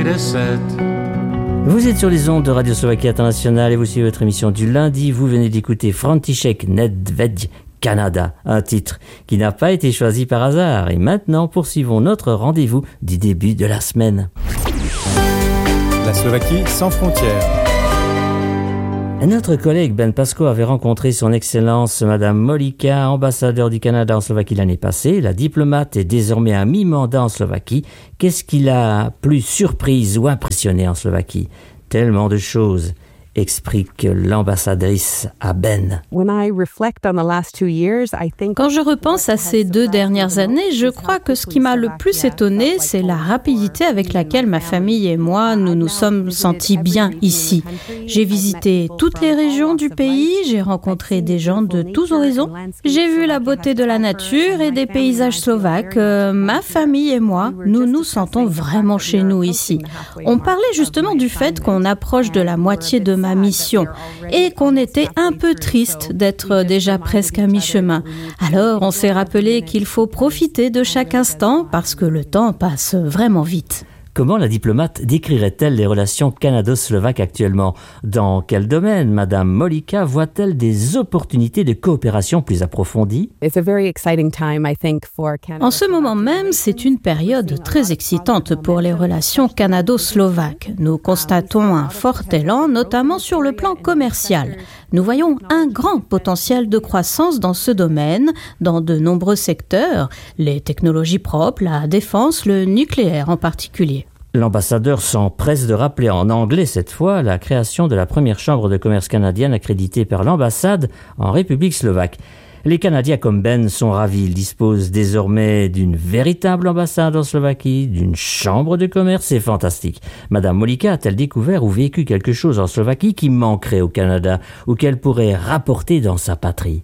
Vous êtes sur les ondes de Radio Slovaquie Internationale et vous suivez votre émission du lundi. Vous venez d'écouter František Nedvěd, Canada, un titre qui n'a pas été choisi par hasard. Et maintenant, poursuivons notre rendez-vous du début de la semaine. La Slovaquie sans frontières. Notre collègue Ben Pasco avait rencontré son Excellence Madame Molika, ambassadeur du Canada en Slovaquie l'année passée. La diplomate est désormais à mi-mandat en Slovaquie. Qu'est-ce qui l'a plus surprise ou impressionnée en Slovaquie? Tellement de choses, explique l'ambassadrice à Ben. Quand je repense à ces 2 dernières années, je crois que ce qui m'a le plus étonnée, c'est la rapidité avec laquelle ma famille et moi, nous nous sommes sentis bien ici. J'ai visité toutes les régions du pays, j'ai rencontré des gens de tous horizons, j'ai vu la beauté de la nature et des paysages slovaques. Ma famille et moi, nous nous sentons vraiment chez nous ici. On parlait justement du fait qu'on approche de la moitié de ma mission et qu'on était un peu triste d'être déjà presque à mi-chemin. Alors on s'est rappelé qu'il faut profiter de chaque instant parce que le temps passe vraiment vite. Comment la diplomate décrirait-elle les relations canado-slovaques actuellement? Dans quel domaine Madame Molika voit-elle des opportunités de coopération plus approfondies? En ce moment même, c'est une période très excitante pour les relations canado-slovaques. Nous constatons un fort élan, notamment sur le plan commercial. Nous voyons un grand potentiel de croissance dans ce domaine, dans de nombreux secteurs, les technologies propres, la défense, le nucléaire en particulier. L'ambassadeur s'empresse de rappeler en anglais cette fois la création de la première chambre de commerce canadienne accréditée par l'ambassade en République slovaque. Les Canadiens comme Ben sont ravis. Ils disposent désormais d'une véritable ambassade en Slovaquie, d'une chambre de commerce. C'est fantastique. Madame Molika a-t-elle découvert ou vécu quelque chose en Slovaquie qui manquerait au Canada ou qu'elle pourrait rapporter dans sa patrie?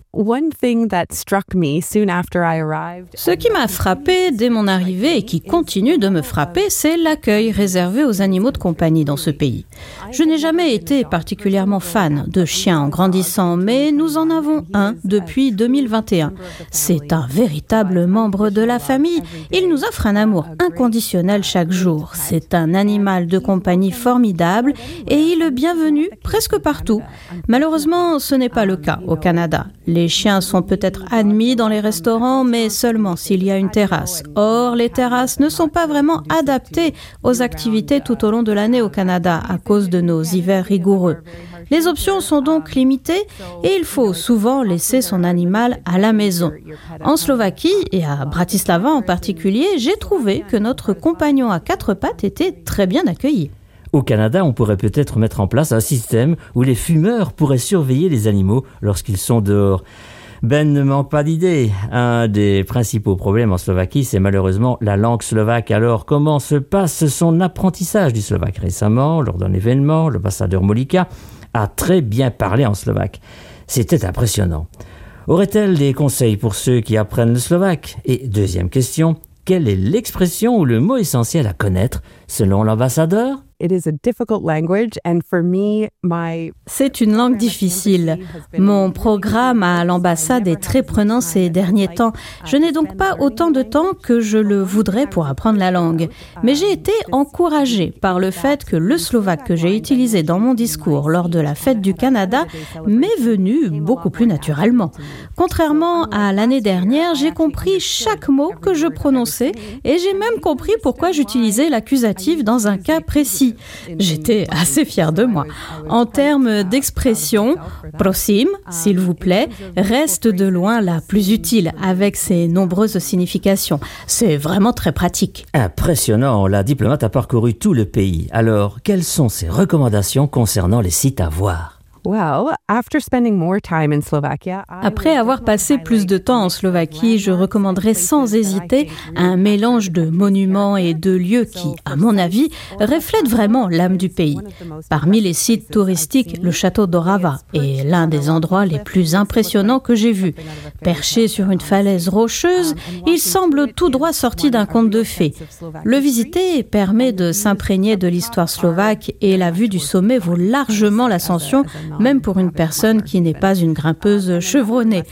Ce qui m'a frappé dès mon arrivée et qui continue de me frapper, c'est l'accueil réservé aux animaux de compagnie dans ce pays. Je n'ai jamais été particulièrement fan de chiens en grandissant, mais nous en avons un depuis 2021. C'est un véritable membre de la famille. Il nous offre un amour inconditionnel chaque jour. C'est un animal de compagnie formidable et il est bienvenu presque partout. Malheureusement, ce n'est pas le cas au Canada. Les chiens sont peut-être admis dans les restaurants, mais seulement s'il y a une terrasse. Or, les terrasses ne sont pas vraiment adaptées aux activités tout au long de l'année au Canada à cause de nos hivers rigoureux. Les options sont donc limitées et il faut souvent laisser son animal à la maison. En Slovaquie et à Bratislava en particulier, j'ai trouvé que notre compagnon à 4 pattes était très bien accueilli. Au Canada, on pourrait peut-être mettre en place un système où les fumeurs pourraient surveiller les animaux lorsqu'ils sont dehors. Ben ne manque pas d'idées. Un des principaux problèmes en Slovaquie, c'est malheureusement la langue slovaque. Alors, comment se passe son apprentissage du slovaque? Récemment, lors d'un événement, l'ambassadeur Molika a très bien parlé en slovaque. C'était impressionnant. Aurait-elle des conseils pour ceux qui apprennent le slovaque? Et deuxième question, quelle est l'expression ou le mot essentiel à connaître selon l'ambassadeur? C'est une langue difficile. Mon programme à l'ambassade est très prenant ces derniers temps. Je n'ai donc pas autant de temps que je le voudrais pour apprendre la langue. Mais j'ai été encouragée par le fait que le slovaque que j'ai utilisé dans mon discours lors de la fête du Canada m'est venu beaucoup plus naturellement. Contrairement à l'année dernière, j'ai compris chaque mot que je prononçais et j'ai même compris pourquoi j'utilisais l'accusatif dans un cas précis. J'étais assez fière de moi. En termes d'expression, prosím, s'il vous plaît, reste de loin la plus utile avec ses nombreuses significations. C'est vraiment très pratique. Impressionnant, la diplomate a parcouru tout le pays. Alors, quelles sont ses recommandations concernant les sites à voir? Après avoir passé plus de temps en Slovaquie, je recommanderais sans hésiter un mélange de monuments et de lieux qui, à mon avis, reflètent vraiment l'âme du pays. Parmi les sites touristiques, le château d'Orava est l'un des endroits les plus impressionnants que j'ai vus. Perché sur une falaise rocheuse, il semble tout droit sorti d'un conte de fées. Le visiter permet de s'imprégner de l'histoire slovaque et la vue du sommet vaut largement l'ascension, même pour une personne qui n'est pas une grimpeuse chevronnée.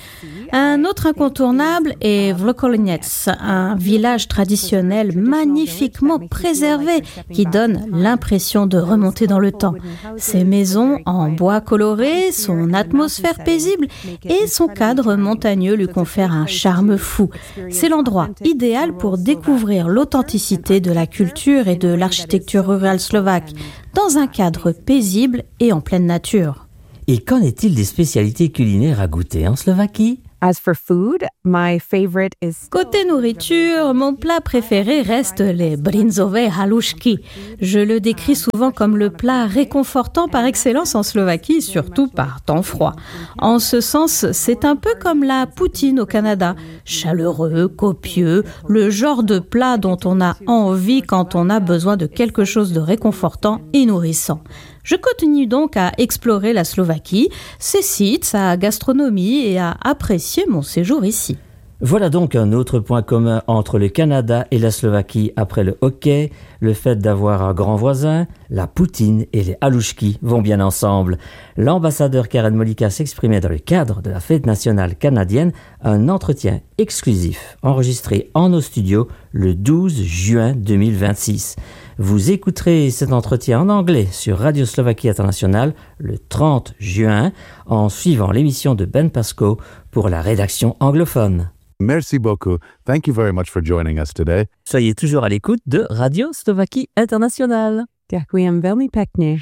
Un autre incontournable est Vlkolinec, un village traditionnel magnifiquement préservé qui donne l'impression de remonter dans le temps. Ses maisons en bois coloré, son atmosphère paisible et son cadre montagneux lui confèrent un charme fou. C'est l'endroit idéal pour découvrir l'authenticité de la culture et de l'architecture rurale slovaque, dans un cadre paisible et en pleine nature. Et qu'en est-il des spécialités culinaires à goûter en Slovaquie ? As for food, my favorite is... Côté nourriture, mon plat préféré reste les brinzové halušky. Je le décris souvent comme le plat réconfortant par excellence en Slovaquie, surtout par temps froid. En ce sens, c'est un peu comme la poutine au Canada. Chaleureux, copieux, le genre de plat dont on a envie quand on a besoin de quelque chose de réconfortant et nourrissant. Je continue donc à explorer la Slovaquie, ses sites, sa gastronomie et à apprécier mon séjour ici. Voilà donc un autre point commun entre le Canada et la Slovaquie après le hockey, le fait d'avoir un grand voisin, la poutine et les halušky vont bien ensemble. L'ambassadeur Karen Molíka s'exprimait dans le cadre de la fête nationale canadienne, un entretien exclusif enregistré en nos studios le 12 juin 2026. Vous écouterez cet entretien en anglais sur Radio Slovaquie International le 30 juin en suivant l'émission de Ben Pasco pour la rédaction anglophone. Merci beaucoup. Thank you very much for joining us today. Soyez toujours à l'écoute de Radio Slovaquie International. Ďakujem veľmi pekne.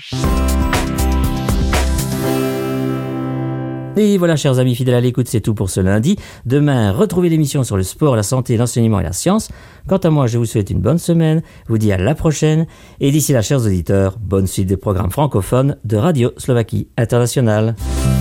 Et voilà, chers amis fidèles à l'écoute, c'est tout pour ce lundi. Demain, retrouvez l'émission sur le sport, la santé, l'enseignement et la science. Quant à moi, je vous souhaite une bonne semaine, vous dis à la prochaine. Et d'ici là, chers auditeurs, bonne suite des programmes francophones de Radio Slovaquie International.